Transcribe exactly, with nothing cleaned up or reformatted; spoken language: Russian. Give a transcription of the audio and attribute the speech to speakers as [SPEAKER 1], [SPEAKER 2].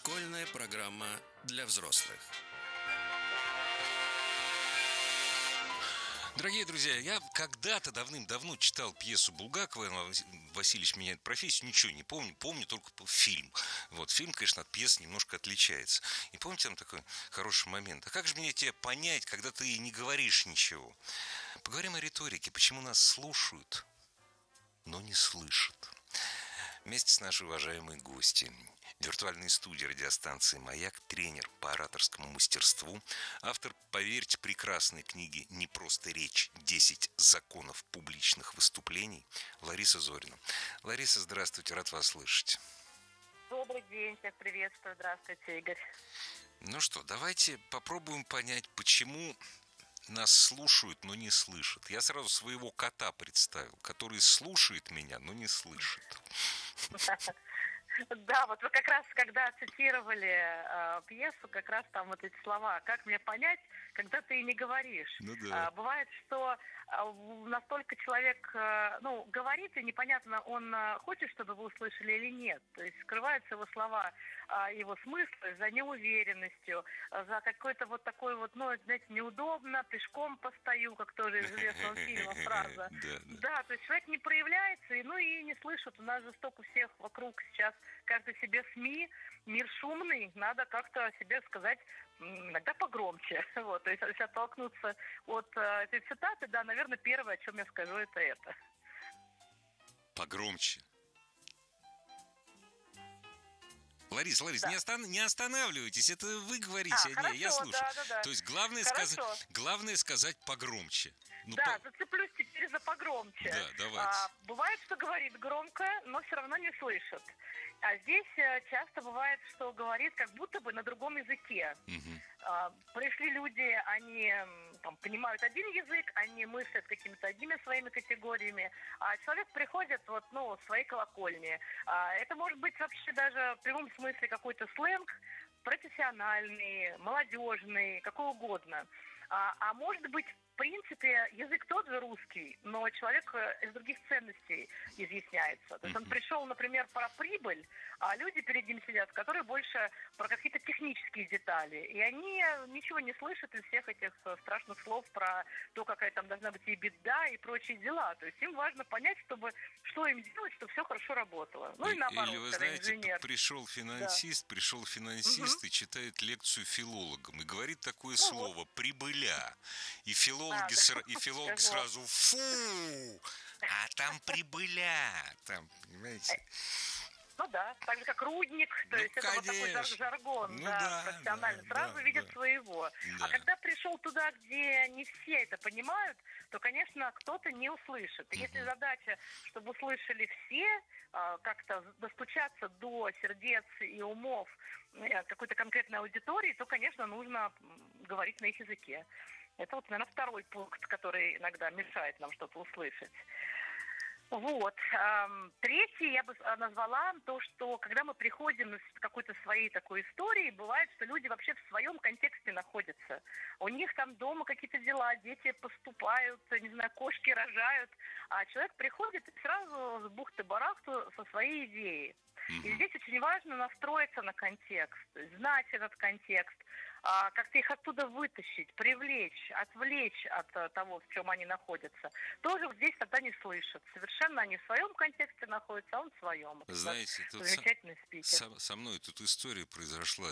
[SPEAKER 1] Школьная программа для взрослых.
[SPEAKER 2] Дорогие друзья, я когда-то давным-давно читал пьесу Булгакова «Иван Васильевич меняет профессию». Ничего не помню, помню только фильм. Вот, фильм, конечно, от пьесы немножко отличается. И помните, там такой хороший момент. А как же мне тебя понять, когда ты не говоришь ничего? Поговорим о риторике. Почему нас слушают, но не слышат? Вместе с нашей уважаемой гостьей, виртуальной студии радиостанции «Маяк», тренер по ораторскому мастерству, автор, поверьте, прекрасной книги «Не просто речь. десять законов публичных выступлений» Лариса Зорина. Лариса, здравствуйте, рад вас слышать.
[SPEAKER 3] Добрый день, всех приветствую. Здравствуйте, Игорь.
[SPEAKER 2] Ну что, давайте попробуем понять, почему нас слушают, но не слышат. Я сразу своего кота представил, который слушает меня, но не слышит.
[SPEAKER 3] Да, вот вы как раз, когда цитировали э, пьесу, как раз там вот эти слова. Как мне понять, когда ты и не говоришь?
[SPEAKER 2] Ну да.
[SPEAKER 3] А, бывает, что э, настолько человек, э, ну, говорит, и непонятно, он э, хочет, чтобы вы услышали или нет. То есть скрываются его слова, э, его смыслы за неуверенностью, э, за какой-то вот такой вот, ну, знаете, неудобно, пешком постою, как тоже из известного фильма фраза. Да, то есть человек не проявляется, и, ну, и не слышит. У нас же столько всех вокруг сейчас, каждый себе СМИ, мир шумный, надо как-то себе сказать иногда погромче. Вот, то есть, если оттолкнуться от э, этой цитаты, да, наверное, первое, о чем я скажу, это это.
[SPEAKER 2] Погромче. Ларис, Ларис,
[SPEAKER 3] Да.
[SPEAKER 2] не, остан... не останавливайтесь, это вы говорите,
[SPEAKER 3] А,
[SPEAKER 2] а,
[SPEAKER 3] хорошо,
[SPEAKER 2] не, я слушаю.
[SPEAKER 3] да, да, да.
[SPEAKER 2] То есть главное, сказ... главное сказать погромче. Ну,
[SPEAKER 3] да,
[SPEAKER 2] по...
[SPEAKER 3] зацеплюсь теперь за погромче.
[SPEAKER 2] Да, давайте.
[SPEAKER 3] А, бывает, что говорит громко, но все равно не слышит. А здесь часто бывает, что говорит как будто бы на другом языке.
[SPEAKER 2] Угу.
[SPEAKER 3] А, пришли люди, они там, понимают один язык, они мыслят какими-то одними своими категориями, а человек приходит вот, ну, в своей колокольне. А, это может быть вообще даже в прямом смысле какой-то сленг, профессиональный, молодежный, какой угодно. А, а может быть, в принципе, язык тот же русский, но человек из других ценностей изъясняется. То есть он пришел, например, про прибыль, а люди перед ним сидят, которые больше про какие-то технические детали. И они ничего не слышат из всех этих страшных слов про то, какая там должна быть и беда, и прочие дела. То есть им важно понять, чтобы, что им делать, чтобы все хорошо работало. Ну и наоборот,
[SPEAKER 2] или вы
[SPEAKER 3] когда
[SPEAKER 2] знаете,
[SPEAKER 3] инженер.
[SPEAKER 2] пришел финансист, да. пришел финансист угу. и читает лекцию филологам, и говорит такое ну, слово вот. «прибыля». И филологи
[SPEAKER 3] А, да.
[SPEAKER 2] Сра... и филологи сразу «фу!», а там прибыля, там, понимаете?
[SPEAKER 3] Ну да, так же как рудник, то
[SPEAKER 2] ну,
[SPEAKER 3] есть это вот такой жар- жаргон,
[SPEAKER 2] ну,
[SPEAKER 3] да,
[SPEAKER 2] да,
[SPEAKER 3] профессиональный,
[SPEAKER 2] да,
[SPEAKER 3] сразу
[SPEAKER 2] да,
[SPEAKER 3] видят
[SPEAKER 2] да.
[SPEAKER 3] своего.
[SPEAKER 2] Да.
[SPEAKER 3] А когда пришел туда, где не все это понимают, то, конечно, кто-то не услышит. И uh-huh. если задача, чтобы услышали все, как-то достучаться до сердец и умов какой-то конкретной аудитории, то, конечно, нужно говорить на их языке. Это вот, наверное, второй пункт, который иногда мешает нам что-то услышать. Вот. Третий я бы назвала то, что когда мы приходим с какой-то своей такой истории, бывает, что люди вообще в своем контексте находятся. У них там дома какие-то дела, дети поступают, не знаю, кошки рожают, а человек приходит и сразу с бухты-барахту со своей идеей. И здесь очень важно настроиться на контекст, знать этот контекст, как-то их оттуда вытащить, привлечь, отвлечь от того, в чем они находятся. Тоже здесь тогда не слышат. Совершенно они в своем контексте находятся, а он в своем.
[SPEAKER 2] Знаете, тут
[SPEAKER 3] замечательный спикер.
[SPEAKER 2] Со, со мной тут история произошла.